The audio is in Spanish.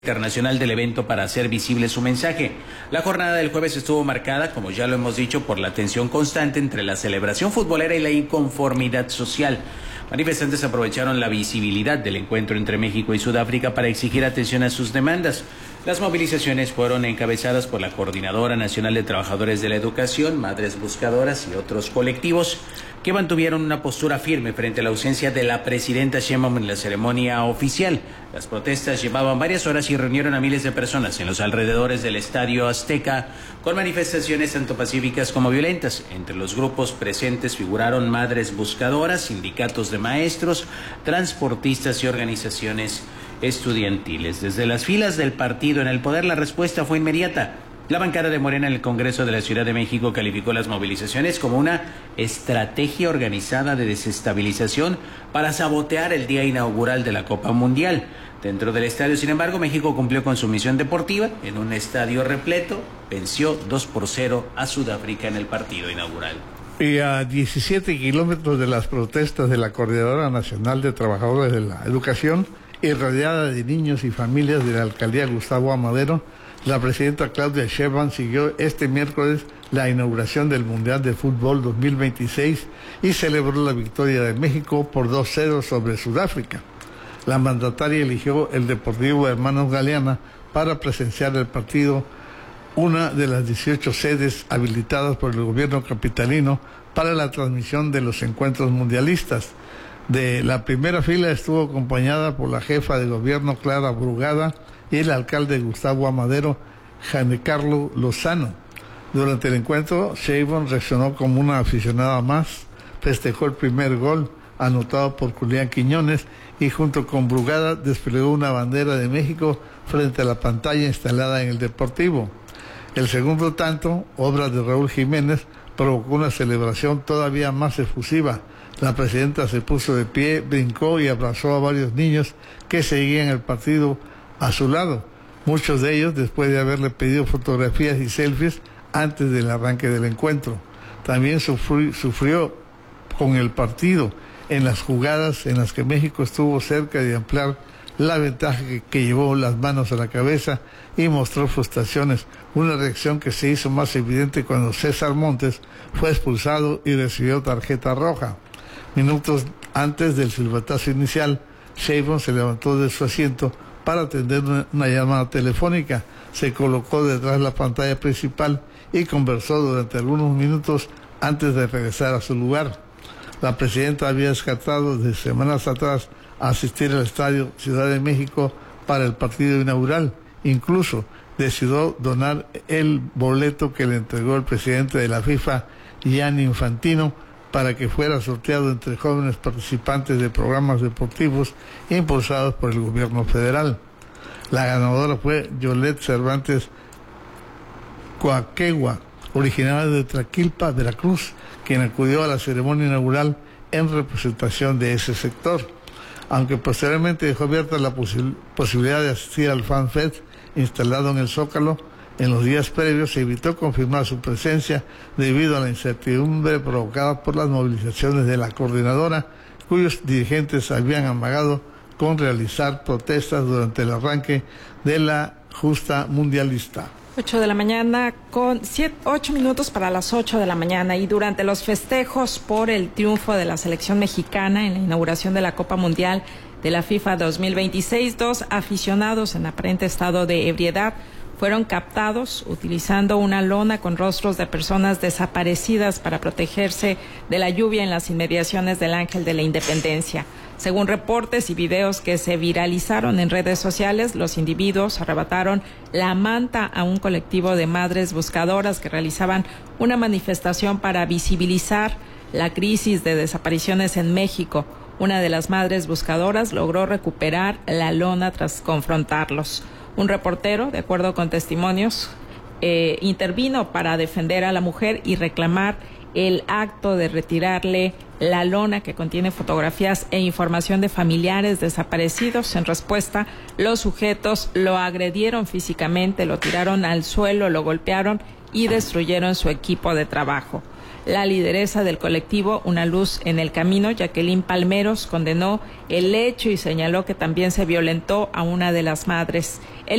internacional del evento para hacer visible su mensaje. La jornada del jueves estuvo marcada, como ya lo hemos dicho, por la tensión constante entre la celebración futbolera y la inconformidad social. Manifestantes aprovecharon la visibilidad del encuentro entre México y Sudáfrica para exigir atención a sus demandas. Las movilizaciones fueron encabezadas por la Coordinadora Nacional de Trabajadores de la Educación, Madres Buscadoras y otros colectivos que mantuvieron una postura firme frente a la ausencia de la presidenta Sheinbaum en la ceremonia oficial. Las protestas llevaban varias horas y reunieron a miles de personas en los alrededores del Estadio Azteca, con manifestaciones tanto pacíficas como violentas. Entre los grupos presentes figuraron Madres Buscadoras, sindicatos de maestros, transportistas y organizaciones estudiantiles. Desde las filas del partido en el poder, la respuesta fue inmediata. La bancada de Morena en el Congreso de la Ciudad de México calificó las movilizaciones como una estrategia organizada de desestabilización para sabotear el día inaugural de la Copa Mundial. Dentro del estadio, sin embargo, México cumplió con su misión deportiva. En un estadio repleto, venció 2-0 a Sudáfrica en el partido inaugural. Y a 17 kilómetros de las protestas de la Coordinadora Nacional de Trabajadores de la Educación, y rodeada de niños y familias de la alcaldía Gustavo Amadero, la presidenta Claudia Sheinbaum siguió este miércoles la inauguración del Mundial de Fútbol 2026 y celebró la victoria de México por 2-0 sobre Sudáfrica. La mandataria eligió el Deportivo Hermanos Galeana para presenciar el partido, una de las 18 sedes habilitadas por el gobierno capitalino para la transmisión de los encuentros mundialistas. De la primera fila estuvo acompañada por la jefa de gobierno Clara Brugada y el alcalde Gustavo Amadero, Giancarlo Lozano. Durante el encuentro, Sheinbaum reaccionó como una aficionada más, festejó el primer gol anotado por Julián Quiñones y junto con Brugada desplegó una bandera de México frente a la pantalla instalada en el Deportivo. El segundo tanto, obra de Raúl Jiménez, provocó una celebración todavía más efusiva. La presidenta se puso de pie, brincó y abrazó a varios niños que seguían el partido a su lado, muchos de ellos después de haberle pedido fotografías y selfies antes del arranque del encuentro. También sufrió con el partido en las jugadas en las que México estuvo cerca de ampliar la ventaja que llevó las manos a la cabeza y mostró frustraciones, una reacción que se hizo más evidente cuando César Montes fue expulsado y recibió tarjeta roja. Minutos antes del silbatazo inicial, Sheinbaum se levantó de su asiento para atender una llamada telefónica, se colocó detrás de la pantalla principal y conversó durante algunos minutos antes de regresar a su lugar. La presidenta había descartado desde semanas atrás asistir al Estadio Ciudad de México para el partido inaugural. Incluso decidió donar el boleto que le entregó el presidente de la FIFA, Gianni Infantino, para que fuera sorteado entre jóvenes participantes de programas deportivos impulsados por el gobierno federal. La ganadora fue Yolette Cervantes Coaquegua, originaria de Traquilpa, Veracruz, quien acudió a la ceremonia inaugural en representación de ese sector. Aunque posteriormente dejó abierta la posibilidad de asistir al FanFest instalado en el Zócalo, en los días previos se evitó confirmar su presencia debido a la incertidumbre provocada por las movilizaciones de la coordinadora, cuyos dirigentes habían amagado con realizar protestas durante el arranque de la justa mundialista. 8 de la mañana con 8 minutos para las 8 de la mañana, y durante los festejos por el triunfo de la selección mexicana en la inauguración de la Copa Mundial de la FIFA 2026, 2 aficionados en aparente estado de ebriedad fueron captados utilizando una lona con rostros de personas desaparecidas para protegerse de la lluvia en las inmediaciones del Ángel de la Independencia. Según reportes y videos que se viralizaron en redes sociales, los individuos arrebataron la manta a un colectivo de madres buscadoras que realizaban una manifestación para visibilizar la crisis de desapariciones en México. Una de las madres buscadoras logró recuperar la lona tras confrontarlos. Un reportero, de acuerdo con testimonios, intervino para defender a la mujer y reclamar el acto de retirarle la lona que contiene fotografías e información de familiares desaparecidos. En respuesta, los sujetos lo agredieron físicamente, lo tiraron al suelo, lo golpearon y destruyeron su equipo de trabajo. La lideresa del colectivo Una Luz en el Camino, Jacqueline Palmeros, condenó el hecho y señaló que también se violentó a una de las madres.